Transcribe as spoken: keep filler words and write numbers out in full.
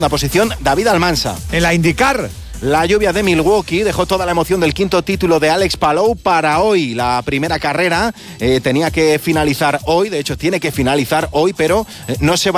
La posición David Almansa. En la IndyCar. La lluvia de Milwaukee dejó toda la emoción del quinto título de Alex Palou para hoy. La primera carrera eh, tenía que finalizar hoy, de hecho tiene que finalizar hoy, pero eh, no se va